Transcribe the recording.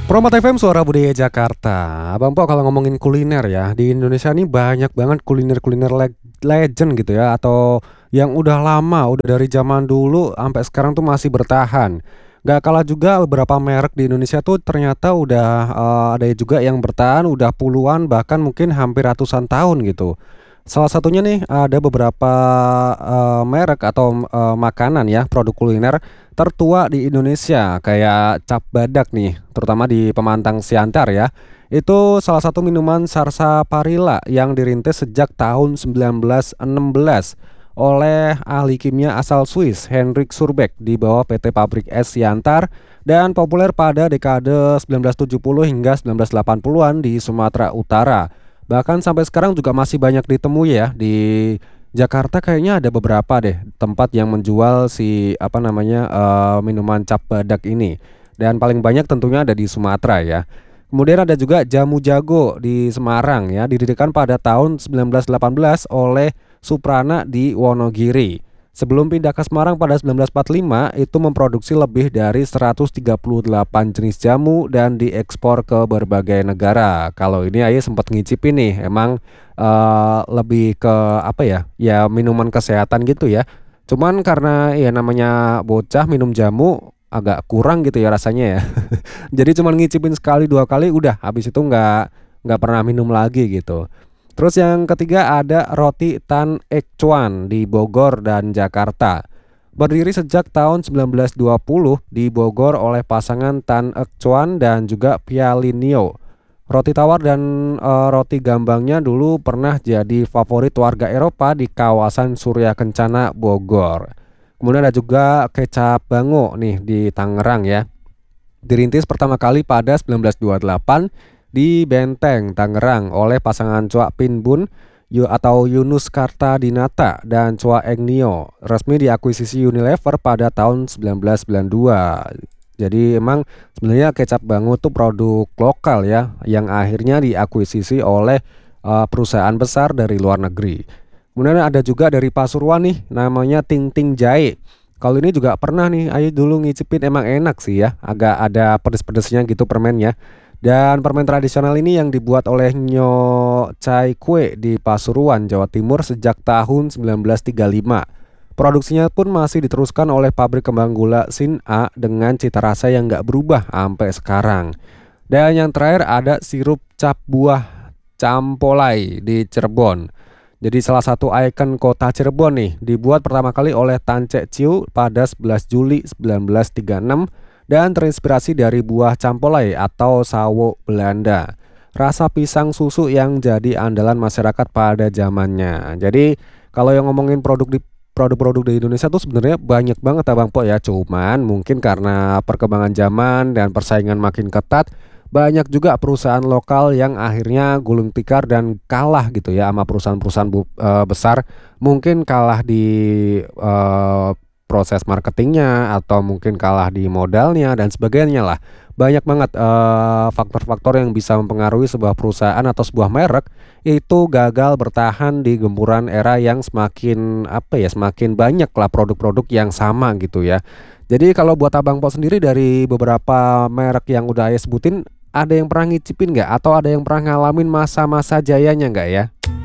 Promat FM Suara Budaya Jakarta. Abang Po kalau ngomongin kuliner ya, di Indonesia ini banyak banget kuliner-kuliner legend gitu ya, atau yang udah lama, udah dari zaman dulu sampai sekarang tuh masih bertahan. Gak kalah juga beberapa merek di Indonesia tuh ternyata udah ada juga yang bertahan udah puluhan bahkan mungkin hampir ratusan tahun gitu. Salah satunya nih ada beberapa merek atau makanan ya, produk kuliner tertua di Indonesia kayak cap badak nih, terutama di Pemantang Siantar ya. Itu salah satu minuman sarsaparilla yang dirintis sejak tahun 1916 oleh ahli kimia asal Swiss Henrik Surbeck di bawah PT Pabrik Es Siantar dan populer pada dekade 1970 hingga 1980-an di Sumatera Utara. Bahkan sampai sekarang juga masih banyak ditemui ya di Jakarta. Kayaknya ada beberapa deh tempat yang menjual si minuman cap badak ini. Dan paling banyak tentunya ada di Sumatera ya. Kemudian ada juga Jamu Jago di Semarang ya, didirikan pada tahun 1918 oleh Suprana di Wonogiri. Sebelum pindah ke Semarang pada 1945, itu memproduksi lebih dari 138 jenis jamu dan diekspor ke berbagai negara. Kalau ini Aye sempat ngicipin nih, emang lebih ke apa ya? Ya minuman kesehatan gitu ya. Cuman karena ya namanya bocah minum jamu agak kurang gitu ya rasanya ya. Jadi cuman ngicipin sekali dua kali udah, habis itu nggak pernah minum lagi gitu. Terus yang ketiga ada roti Tan Ek Chuan di Bogor dan Jakarta. Berdiri sejak tahun 1920 di Bogor oleh pasangan Tan Ek Chuan dan juga Pialinio. Roti tawar dan roti gambangnya dulu pernah jadi favorit warga Eropa di kawasan Surya Kencana Bogor. Kemudian ada juga kecap bango nih di Tangerang ya. Dirintis pertama kali pada 1928 di Benteng, Tangerang oleh pasangan Chua Pin Bun atau Yunus Kartadinata dan Chua Eng Nio. Resmi diakuisisi Unilever pada tahun 1992. Jadi emang sebenarnya kecap bango itu produk lokal ya, yang akhirnya diakuisisi oleh perusahaan besar dari luar negeri. Kemudian ada juga dari Pasuruan nih, namanya Ting Ting Jae. Kalau ini juga pernah nih, Ayo dulu ngicipin, emang enak sih ya, agak ada pedes-pedesnya gitu permennya. Dan permen tradisional ini yang dibuat oleh Nyo Chai Kue di Pasuruan, Jawa Timur sejak tahun 1935. Produksinya pun masih diteruskan oleh pabrik kembang gula Sin A dengan cita rasa yang nggak berubah sampai sekarang. Dan yang terakhir ada sirup cap buah Campolai di Cirebon. Jadi salah satu ikon kota Cirebon nih, dibuat pertama kali oleh Tan Cek Ciu pada 11 Juli 1936 dan terinspirasi dari buah campolai atau sawo Belanda. Rasa pisang susu yang jadi andalan masyarakat pada zamannya. Jadi kalau yang ngomongin produk-produk di Indonesia tuh sebenarnya banyak banget Abang Po ya. Cuman mungkin karena perkembangan zaman dan persaingan makin ketat, banyak juga perusahaan lokal yang akhirnya gulung tikar dan kalah gitu ya sama perusahaan-perusahaan besar. Mungkin kalah di proses marketingnya atau mungkin kalah di modalnya dan sebagainya lah. Banyak banget faktor-faktor yang bisa mempengaruhi sebuah perusahaan atau sebuah merek itu gagal bertahan di gempuran era yang semakin banyak lah produk-produk yang sama gitu ya. Jadi kalau buat Abang Po sendiri dari beberapa merek yang udah saya sebutin, ada yang pernah ngicipin nggak? Atau ada yang pernah ngalamin masa-masa jayanya nggak ya?